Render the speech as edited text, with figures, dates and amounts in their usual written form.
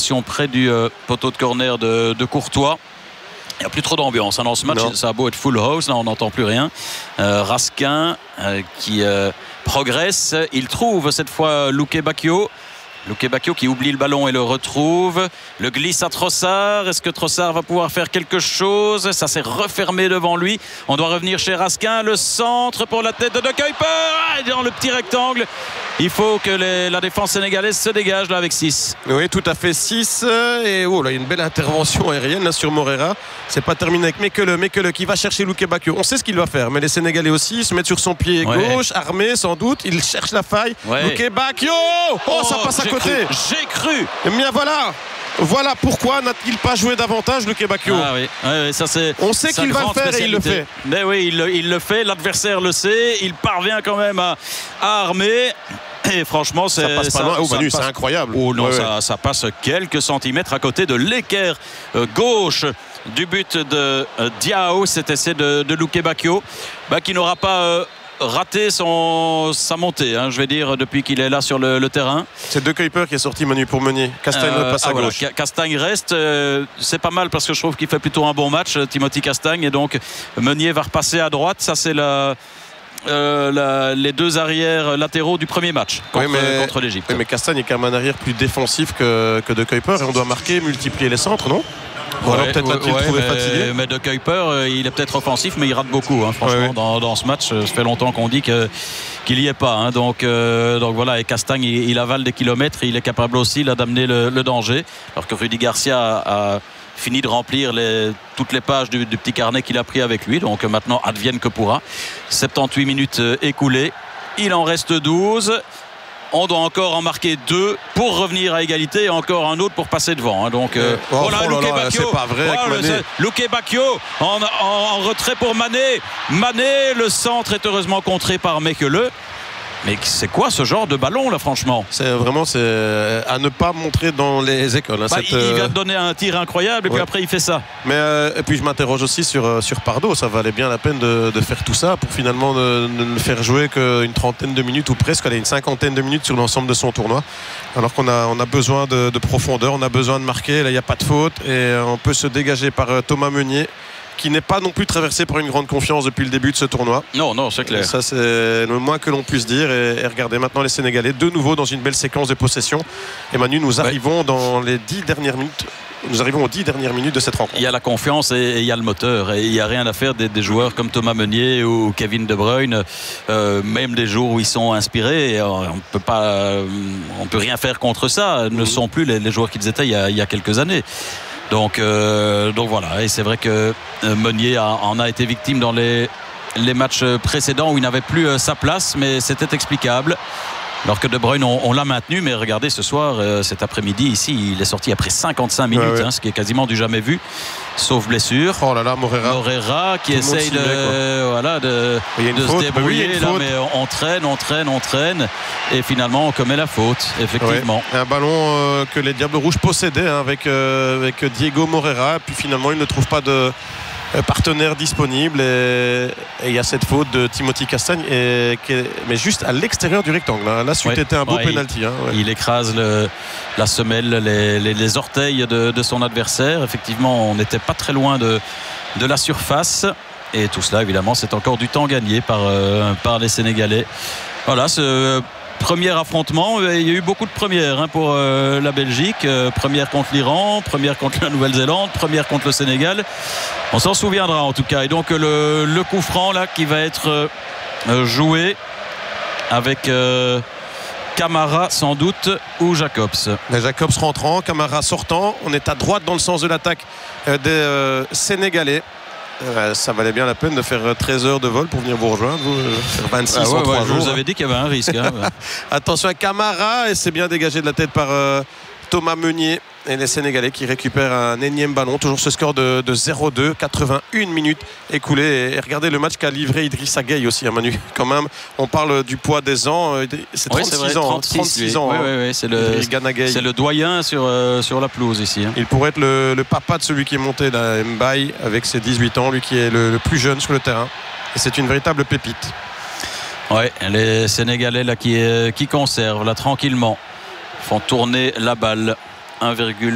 situation près du poteau de corner de Courtois. Il n'y a plus trop d'ambiance dans ce match. Non. Ça a beau être full house, là on n'entend plus rien. Raskin qui progresse. Il trouve cette fois Luque Bacchio. Luque Bacchio qui oublie le ballon et le retrouve. Le glisse à Trossard. Est-ce que Trossard va pouvoir faire quelque chose? Ça s'est refermé devant lui. On doit revenir chez Raskin. Le centre pour la tête de De Kuyper. Dans le petit rectangle. Il faut que la défense sénégalaise se dégage là avec 6. Oui, tout à fait 6. Et là, il y a une belle intervention aérienne là, sur Moreira. C'est pas terminé avec Mekele qui va chercher Luque Bacchio. On sait ce qu'il va faire, mais les Sénégalais aussi se mettent sur son pied gauche, armé sans doute. Il cherche la faille. Luque Bacchio. Ça passe à côté. J'ai cru. Mais voilà pourquoi n'a-t-il pas joué davantage Luque Bacchio. Ça c'est. On sait qu'il va le faire et il le fait. Mais oui, il le fait. L'adversaire le sait. Il parvient quand même à armer. Et franchement, ça passe pas loin. Manu, c'est incroyable. Ça passe quelques centimètres à côté de l'équerre gauche du but de Diao. Cet essai de Luque Bacchio, qui n'aura pas raté sa montée, je vais dire, depuis qu'il est là sur le terrain. C'est De Kuyper qui est sorti, Manu, pour Meunier. Castagne passe à gauche. Castagne reste. C'est pas mal parce que je trouve qu'il fait plutôt un bon match, Timothy Castagne. Et donc, Meunier va repasser à droite. Ça, c'est les deux arrières latéraux du premier match contre l'Égypte. Oui, mais Castagne est quand même un arrière plus défensif que De Kuyper et on doit multiplier les centres, non? Peut-être l'a-t-il trouvé fatigué. Mais De Kuyper, il est peut-être offensif, mais il rate beaucoup. Franchement, dans ce match, ça fait longtemps qu'on dit qu'il n'y est pas. Donc voilà, et Castagne, il avale des kilomètres, et il est capable aussi là d'amener le danger. Alors que Rudy Garcia a fini de remplir toutes les pages du petit carnet qu'il a pris avec lui. Donc maintenant, advienne que pourra. 78 minutes écoulées. Il en reste 12. On doit encore en marquer 2 pour revenir à égalité et encore un autre pour passer devant. Donc Luque Bacchio, c'est pas vrai. Luque Bacchio en retrait pour Mané. Mané, le centre est heureusement contré par Mekele. Mais c'est quoi ce genre de ballon là, franchement? C'est à ne pas montrer dans les écoles. Il vient de donner un tir incroyable et puis après il fait ça. Mais et puis je m'interroge aussi sur Pardo. Ça valait bien la peine de faire tout ça pour finalement ne faire jouer qu'une trentaine de minutes ou presque, une cinquantaine de minutes sur l'ensemble de son tournoi. Alors qu'on a besoin de profondeur, on a besoin de marquer. Là il n'y a pas de faute et on peut se dégager par Thomas Meunier, qui n'est pas non plus traversé par une grande confiance depuis le début de ce tournoi. Non, c'est clair. Ça, c'est le moins que l'on puisse dire. Et regardez maintenant les Sénégalais, de nouveau dans une belle séquence de possession. Et Manu, nous arrivons dans les 10 dernières minutes. Nous arrivons aux 10 dernières minutes de cette rencontre. Il y a la confiance et il y a le moteur. Et il n'y a rien à faire des joueurs comme Thomas Meunier ou Kevin De Bruyne. Même des jours où ils sont inspirés, on peut rien faire contre ça. Ne sont plus les joueurs qu'ils étaient il y a quelques années. Donc voilà, et c'est vrai que Meunier en a été victime dans les matchs précédents où il n'avait plus sa place, mais c'était explicable. Alors que De Bruyne, on l'a maintenu, mais regardez ce soir, cet après-midi ici, il est sorti après 55 minutes, ce qui est quasiment du jamais vu, sauf blessure. Oh là là, Moreira qui essaye de se débrouiller, mais on traîne, et finalement on commet la faute, effectivement. Un ballon que les Diables Rouges possédaient avec Diego Moreira, et puis finalement il ne trouve pas de partenaire disponible et il y a cette faute de Timothy Castagne mais juste à l'extérieur du rectangle. Là, c'eût été un beau pénalty. Il écrase la semelle, les orteils de son adversaire. Effectivement, on n'était pas très loin de la surface et tout cela, évidemment, c'est encore du temps gagné par les Sénégalais. Voilà, ce premier affrontement, il y a eu beaucoup de premières pour la Belgique. Première contre l'Iran, première contre la Nouvelle-Zélande, première contre le Sénégal. On s'en souviendra en tout cas. Et donc le coup franc là qui va être joué avec Camara sans doute ou Jacobs. Jacobs rentrant, Camara sortant. On est à droite dans le sens de l'attaque des Sénégalais. Ça valait bien la peine de faire 13 heures de vol pour venir vous rejoindre, faire 26 en 3 jours. Je vous avais dit qu'il y avait un risque. Attention à Camara, et c'est bien dégagé de la tête par Thomas Meunier. Et les Sénégalais qui récupèrent un énième ballon. Toujours ce score de 0-2, 81 minutes écoulées. Et regardez le match qu'a livré Idrissa Gueye aussi, Manu. Quand même, on parle du poids des ans. C'est 36 ans. 36 ans. Oui, c'est le doyen sur la pelouse ici. Il pourrait être le papa de celui qui est monté, là, Mbaye, avec ses 18 ans. Lui qui est le plus jeune sur le terrain. Et c'est une véritable pépite. Ouais, les Sénégalais là qui conservent là tranquillement. Font tourner la balle. 1,8